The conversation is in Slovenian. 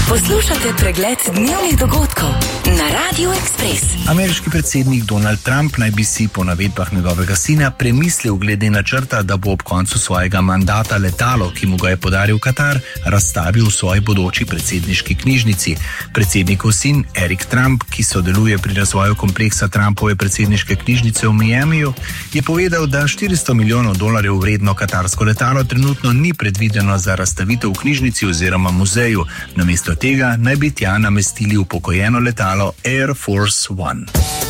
Poslušate pregled dnevnih dogodkov na Radio Express. Ameriški predsednik Donald Trump naj bi si po navedbah njegovega sina premislil glede načrta, da bo ob koncu svojega mandata letalo, ki mu ga je podaril Katar, razstavil v svoji bodoči predsedniški knjižnici. Predsednikov sin Eric Trump, ki sodeluje pri razvoju kompleksa Trumpove predsedniške knjižnice v Miamiju, je povedal, da $400 milijonov vredno katarsko letalo trenutno ni predvideno za razstavitev v knjižnici oziroma muzeju. Namesto tega naj bi tja namestili upokojeno letalo Air Force One.